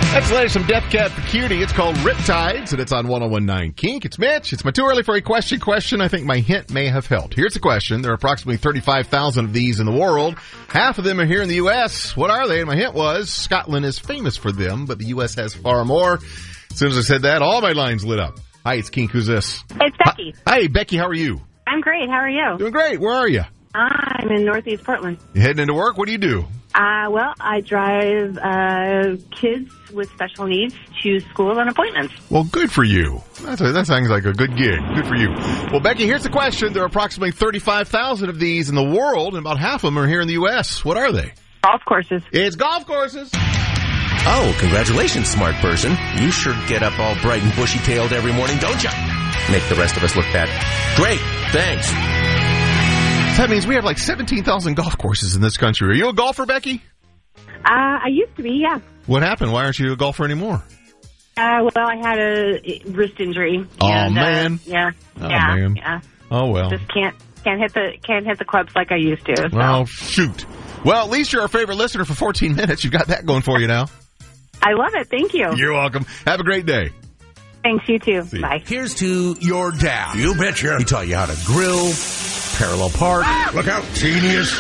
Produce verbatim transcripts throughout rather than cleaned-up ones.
Let's play some Death Cab for Cutie. It's called Riptides, and it's on one oh one point nine Kink. It's Mitch. It's my too early for a question question. I think my hint may have helped. Here's the question. There are approximately thirty-five thousand of these in the world. Half of them are here in the U S. What are they? And my hint was Scotland is famous for them, but the U S has far more. As soon as I said that, all my lines lit up. Hi, it's Kink. Who's this? It's Becky. Hi, Becky. How are you? I'm great. How are you? Doing great. Where are you? I'm in Northeast Portland. You heading into work? What do you do? Uh, well, I drive uh, kids with special needs to school and appointments. Well, good for you. That's a, that sounds like a good gig. Good for you. Well, Becky, here's the question. There are approximately thirty-five thousand of these in the world, and about half of them are here in the U S. What are they? Golf courses. It's golf courses. Oh, congratulations, smart person. You sure get up all bright and bushy-tailed every morning, don't you? Make the rest of us look bad. Great. Thanks. That means we have like seventeen thousand golf courses in this country. Are you a golfer, Becky? Uh, I used to be, yeah. What happened? Why aren't you a golfer anymore? Uh, well, I had a wrist injury. Oh, and, man. Uh, yeah. Oh, yeah, man. Yeah. Oh, well. Just can't can't hit the can't hit the clubs like I used to. So. Well, shoot. Well, at least you're our favorite listener for fourteen minutes. You've got that going for you now. I love it. Thank you. You're welcome. Have a great day. Thanks, you too. See. Bye. Here's to your dad. You betcha. He taught you how to grill, parallel park, Look out, genius.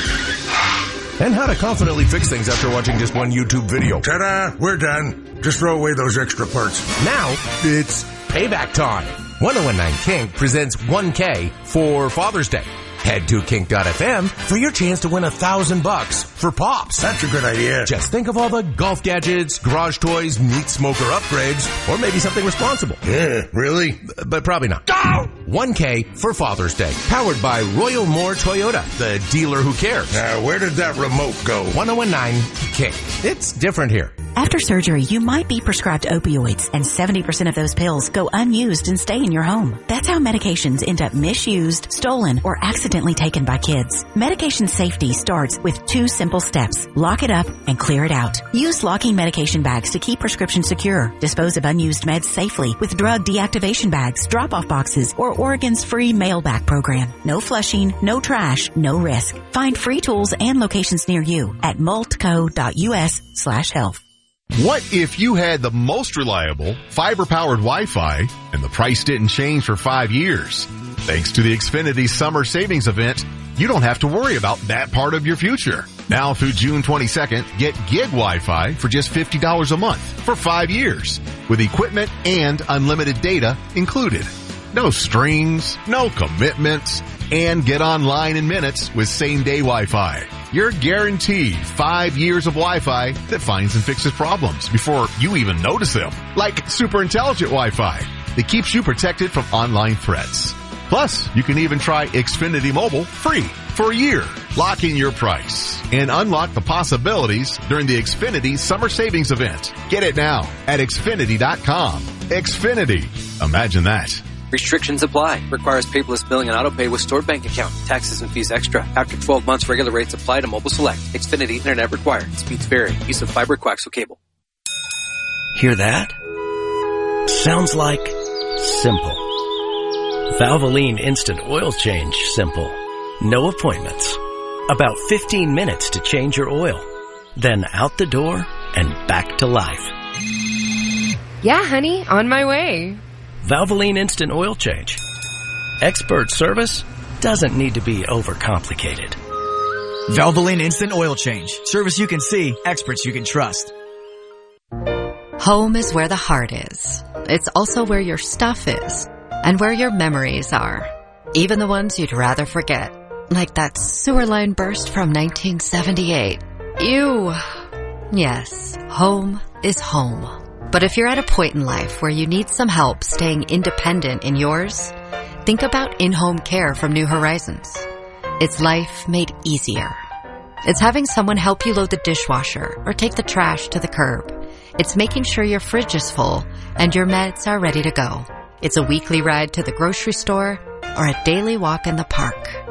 and how to confidently fix things after watching just one YouTube video. Ta-da, we're done. Just throw away those extra parts. Now, it's payback time. one oh one point nine Kink presents one K for Father's Day. Head to kink dot f m for your chance to win a thousand bucks for Pops. That's a good idea. Just think of all the golf gadgets, garage toys, meat smoker upgrades, or maybe something responsible. Yeah, really? But probably not. Go! one K for Father's Day. Powered by Royal Moore Toyota, the dealer who cares. Now, where did that remote go? one oh one point nine Kink. It's different here. After surgery, you might be prescribed opioids, and seventy percent of those pills go unused and stay in your home. That's how medications end up misused, stolen, or accidentally taken by kids. Medication safety starts with two simple steps. Lock it up and clear it out. Use locking medication bags to keep prescriptions secure. Dispose of unused meds safely with drug deactivation bags, drop-off boxes, or Oregon's free mail-back program. No flushing, no trash, no risk. Find free tools and locations near you at multco dot u s slash health. What if you had the most reliable, fiber-powered Wi-Fi and the price didn't change for five years? Thanks to the Xfinity Summer Savings Event, you don't have to worry about that part of your future. Now through June twenty-second, get gig Wi-Fi for just fifty dollars a month for five years with equipment and unlimited data included. No strings, no commitments, and get online in minutes with same-day Wi-Fi. You're guaranteed five years of Wi-Fi that finds and fixes problems before you even notice them. Like super intelligent Wi-Fi that keeps you protected from online threats. Plus, you can even try Xfinity Mobile free for a year. Lock in your price and unlock the possibilities during the Xfinity Summer Savings Event. Get it now at Xfinity dot com. Xfinity. Imagine that. Restrictions apply. Requires paperless billing and autopay with stored bank account. Taxes and fees extra. After twelve months, regular rates apply to Mobile Select. Xfinity Internet required. Speeds vary. Use of fiber, coaxial cable. Hear that? Sounds like simple. Valvoline Instant Oil Change simple. No appointments. About fifteen minutes to change your oil. Then out the door and back to life. Yeah, honey, on my way. Valvoline Instant Oil Change. Expert service doesn't need to be overcomplicated. Valvoline Instant Oil Change. Service you can see, experts you can trust. Home is where the heart is. It's also where your stuff is. And where your memories are. Even the ones you'd rather forget. Like that sewer line burst from nineteen seventy-eight. Ew. Yes, home is home. But if you're at a point in life where you need some help staying independent in yours, think about in-home care from New Horizons. It's life made easier. It's having someone help you load the dishwasher or take the trash to the curb. It's making sure your fridge is full and your meds are ready to go. It's a weekly ride to the grocery store or a daily walk in the park.